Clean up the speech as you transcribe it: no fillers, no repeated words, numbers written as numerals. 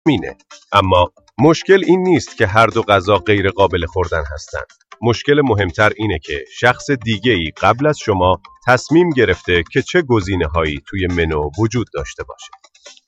مینه. اما مشکل این نیست که هر دو غذا غیر قابل خوردن هستند. مشکل مهمتر اینه که شخص دیگه‌ای قبل از شما تصمیم گرفته که چه گزینه‌هایی توی منو وجود داشته باشه.